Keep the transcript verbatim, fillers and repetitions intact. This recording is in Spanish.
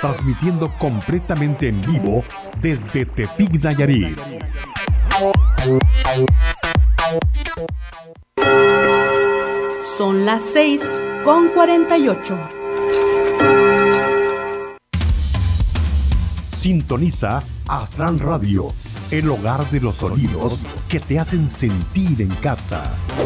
transmitiendo completamente en vivo desde Tepic, Nayarit. Son las seis con cuarenta y ocho. Sintoniza Aslan Radio, el hogar de los sonidos que te hacen sentir en casa.